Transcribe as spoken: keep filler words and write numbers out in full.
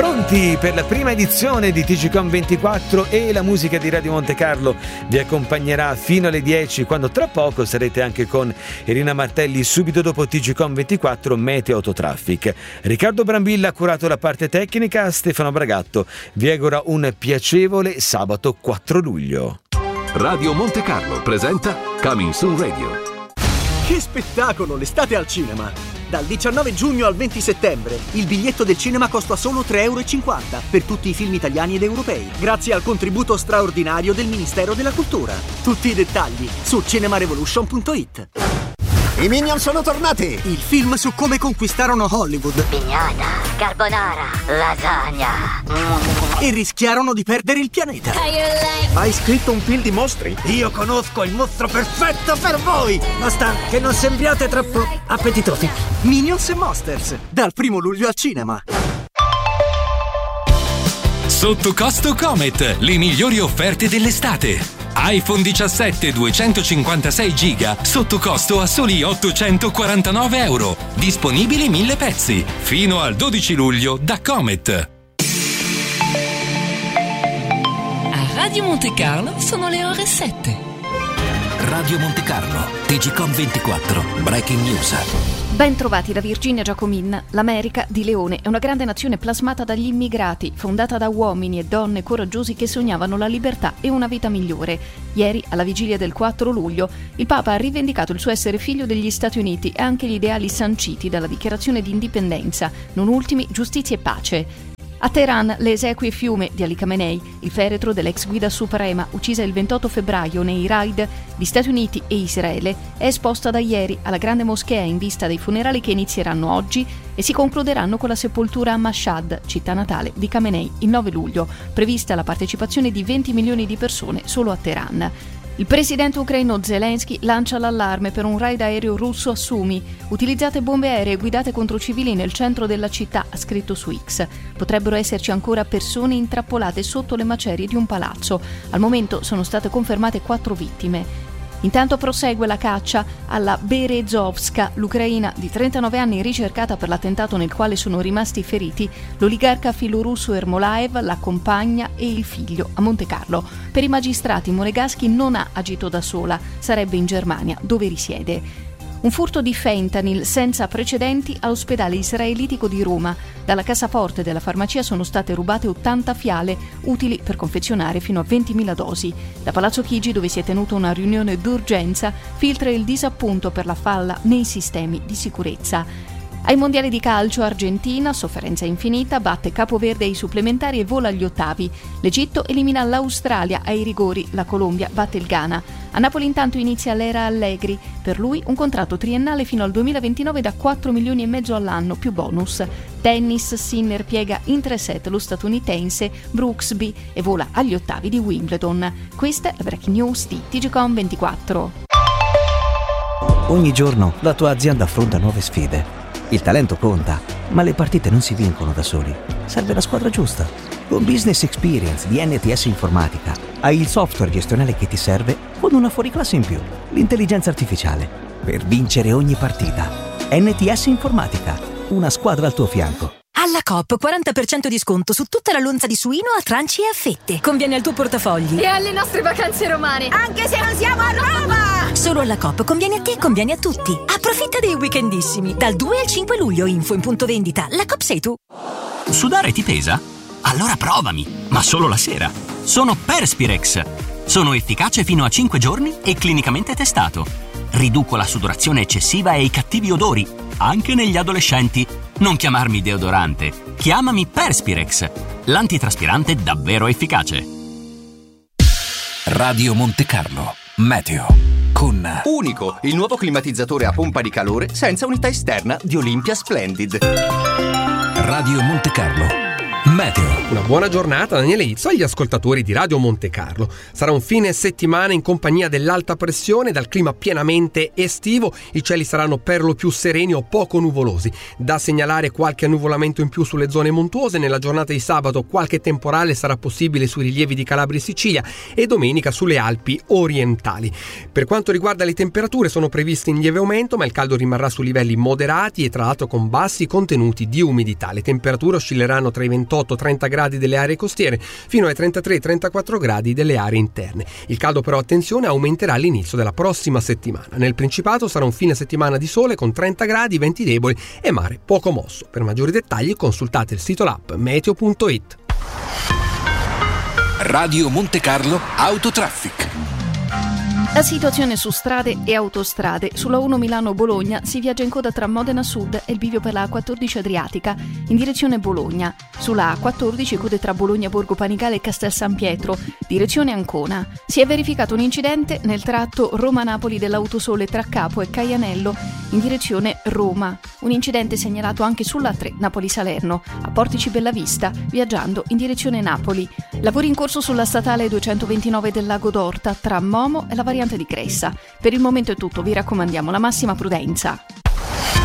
Pronti per la prima edizione di T G Com ventiquattro e la musica di Radio Monte Carlo vi accompagnerà fino alle dieci, quando tra poco sarete anche con Irina Martelli subito dopo T G Com ventiquattro Meteo Autotraffic. Riccardo Brambilla ha curato la parte tecnica, Stefano Bragatto vi augura un piacevole sabato quattro luglio. Radio Monte Carlo presenta Coming Soon Radio. Che spettacolo, l'estate al cinema! Dal diciannove giugno al venti settembre il biglietto del cinema costa solo tre euro e cinquanta per tutti i film italiani ed europei, grazie al contributo straordinario del Ministero della Cultura. Tutti i dettagli su cinemarevolution punto it. I Minion sono tornati! Il film su come conquistarono Hollywood. Pignata, carbonara, lasagna. E rischiarono di perdere il pianeta. Hai scritto un film di mostri? Io conosco il mostro perfetto per voi! Basta che non sembriate troppo appetitosi. Minions e Monsters, dal primo luglio al cinema. Sotto costo Comet, le migliori offerte dell'estate. iPhone diciassette duecentocinquantasei giga sotto costo a soli ottocentoquarantanove euro. Disponibili mille pezzi. Fino al dodici luglio da Comet. A Radio Monte Carlo sono le ore sette. Radio Monte Carlo, T G Com ventiquattro, Breaking News. Ben trovati da Virginia Giacomin. L'America di Leone è una grande nazione plasmata dagli immigrati, fondata da uomini e donne coraggiosi che sognavano la libertà e una vita migliore. Ieri, alla vigilia del quattro luglio, il Papa ha rivendicato il suo essere figlio degli Stati Uniti e anche gli ideali sanciti dalla dichiarazione di indipendenza, non ultimi giustizia e pace. A Teheran le esequie fiume di Ali Khamenei, il feretro dell'ex guida suprema uccisa il ventotto febbraio nei raid di Stati Uniti e Israele, è esposta da ieri alla grande moschea in vista dei funerali che inizieranno oggi e si concluderanno con la sepoltura a Mashhad, città natale di Khamenei, il nove luglio, prevista la partecipazione di venti milioni di persone solo a Teheran. Il presidente ucraino Zelensky lancia l'allarme per un raid aereo russo a Sumi. Utilizzate bombe aeree guidate contro civili nel centro della città, ha scritto su X. Potrebbero esserci ancora persone intrappolate sotto le macerie di un palazzo. Al momento sono state confermate quattro vittime. Intanto prosegue la caccia alla Berezovska, l'ucraina di trentanove anni ricercata per l'attentato nel quale sono rimasti feriti l'oligarca filorusso Ermolaev, la compagna e il figlio a Monte Carlo. Per i magistrati Monegaschi non ha agito da sola, sarebbe in Germania dove risiede. Un furto di fentanyl senza precedenti all'ospedale israelitico di Roma. Dalla cassaforte della farmacia sono state rubate ottanta fiale, utili per confezionare fino a ventimila dosi. Da Palazzo Chigi, dove si è tenuta una riunione d'urgenza, filtra il disappunto per la falla nei sistemi di sicurezza. Ai mondiali di calcio, Argentina, sofferenza infinita, batte Capoverde ai supplementari e vola agli ottavi. L'Egitto elimina l'Australia ai rigori, la Colombia batte il Ghana. A Napoli intanto inizia l'era Allegri, per lui un contratto triennale fino al duemilaventinove da quattro milioni e mezzo all'anno più bonus. Tennis, Sinner piega in tre set lo statunitense Brooksby e vola agli ottavi di Wimbledon. Questa è la Breaking News di T G Com ventiquattro. Ogni giorno la tua azienda affronta nuove sfide. Il talento conta, ma le partite non si vincono da soli. Serve la squadra giusta. Con Business Experience di N T S Informatica hai il software gestionale che ti serve con una fuoriclasse in più, l'intelligenza artificiale, per vincere ogni partita. N T S Informatica, una squadra al tuo fianco. Alla Coop quaranta per cento di sconto su tutta la lonza di suino a tranci e a fette. Conviene al tuo portafogli. E alle nostre vacanze romane. Anche se non siamo a Roma! Solo alla Coop conviene a te e conviene a tutti. Approfitta dei weekendissimi. Dal due al cinque luglio, info in punto vendita. La Coop sei tu. Sudare ti pesa? Allora provami, ma solo la sera. Sono Perspirex. Sono efficace fino a cinque giorni e clinicamente testato. Riduco la sudorazione eccessiva e i cattivi odori, anche negli adolescenti. Non chiamarmi deodorante, chiamami Perspirex, l'antitraspirante davvero efficace. Radio Monte Carlo, Meteo, con Unico, il nuovo climatizzatore a pompa di calore senza unità esterna di Olympia Splendid. Radio Monte Carlo, Meteo. Una buona giornata Daniele Izzo agli ascoltatori di Radio Monte Carlo. Sarà un fine settimana in compagnia dell'alta pressione, dal clima pienamente estivo. I cieli saranno per lo più sereni o poco nuvolosi. Da segnalare qualche annuvolamento in più sulle zone montuose. Nella giornata di sabato qualche temporale sarà possibile sui rilievi di Calabria e Sicilia e domenica sulle Alpi orientali. Per quanto riguarda le temperature, sono previste in lieve aumento, ma il caldo rimarrà su livelli moderati e tra l'altro con bassi contenuti di umidità. Le temperature oscilleranno tra i ventotto ventotto trenta gradi delle aree costiere fino ai trentatré trentaquattro gradi delle aree interne. Il caldo però, attenzione, aumenterà all'inizio della prossima settimana. Nel Principato sarà un fine settimana di sole con trenta gradi, venti deboli e mare poco mosso. Per maggiori dettagli consultate il sito l'app meteo punto it. Radio Monte Carlo Autotraffic. La situazione su strade e autostrade. Sulla uno Milano-Bologna si viaggia in coda tra Modena Sud e il bivio per la A quattordici Adriatica in direzione Bologna. Sulla A quattordici code tra Bologna Borgo Panigale e Castel San Pietro, direzione Ancona. Si è verificato un incidente nel tratto Roma-Napoli dell'Autosole tra Capo e Caianello in direzione Roma. Un incidente segnalato anche sulla A tre Napoli-Salerno, a Portici Bellavista, viaggiando in direzione Napoli. Lavori in corso sulla statale duecentoventinove del Lago d'Orta tra Momo e la variante di Cressa. Per il momento è tutto, vi raccomandiamo la massima prudenza.